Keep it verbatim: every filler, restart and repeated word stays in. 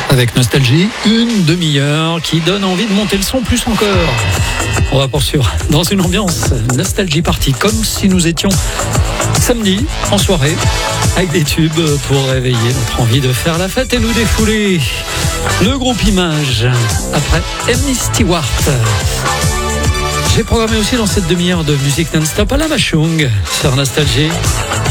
Avec Nostalgie, une demi-heure qui donne envie de monter le son plus encore. On va poursuivre dans une ambiance Nostalgie Party, comme si nous étions samedi en soirée, avec des tubes pour réveiller notre envie de faire la fête et nous défouler. Le groupe Image, après Amy Stewart. J'ai programmé aussi dans cette demi-heure de musique non-stop à la Machung sur Nostalgie.